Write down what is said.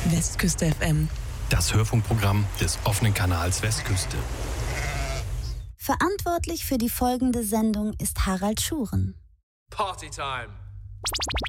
Westküste FM. Das Hörfunkprogramm des offenen Kanals Westküste. Verantwortlich für die folgende Sendung ist Harald Schuren. Party time!